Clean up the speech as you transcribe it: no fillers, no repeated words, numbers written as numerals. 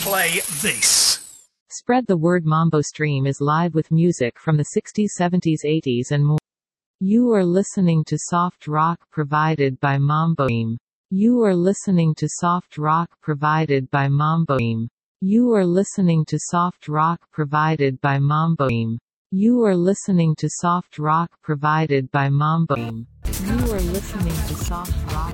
play this. Spread the word. Mambo Stream is live with music from the 60s, 70s, 80s and more. You are listening to soft rock provided by Mambo Stream. You are listening to soft rock provided by Mambo Stream. You are listening to soft rock provided by Mambo Stream. You are listening to soft rock provided by Mambo Stream. You are listening to soft rock